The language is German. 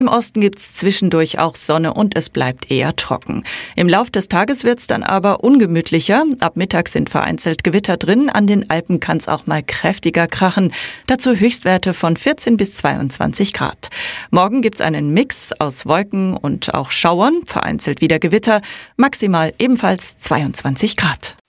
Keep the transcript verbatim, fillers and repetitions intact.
Im Osten gibt's zwischendurch auch Sonne und es bleibt eher trocken. Im Lauf des Tages wird's dann aber ungemütlicher. Ab Mittag sind vereinzelt Gewitter drin. An den Alpen kann's auch mal kräftiger krachen. Dazu Höchstwerte von vierzehn bis zweiundzwanzig Grad. Morgen gibt's einen Mix aus Wolken und auch Schauern. Vereinzelt wieder Gewitter. Maximal ebenfalls zweiundzwanzig Grad.